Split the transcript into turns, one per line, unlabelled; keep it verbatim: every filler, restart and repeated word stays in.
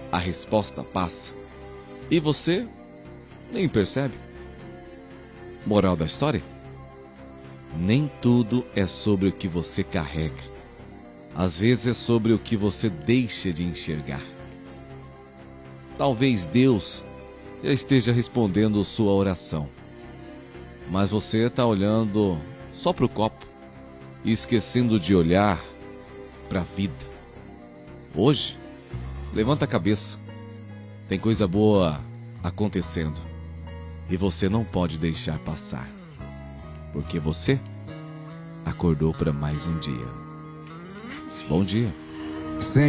a resposta passa e você nem percebe. Moral da história? Nem tudo é sobre o que você carrega. Às vezes é sobre o que você deixa de enxergar. Talvez Deus já esteja respondendo sua oração, mas você está olhando só para o copo e esquecendo de olhar para a vida. Hoje, levanta a cabeça. Tem coisa boa acontecendo e você não pode deixar passar, porque você acordou para mais um dia. Bom dia.